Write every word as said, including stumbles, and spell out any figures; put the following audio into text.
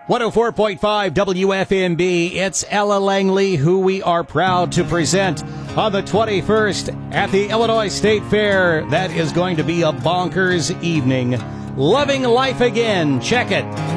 one oh four point five W F M B, it's Ella Langley, who we are proud to present on the twenty-first at the Illinois State Fair. That is going to be a bonkers evening. Loving Life Again. Check it.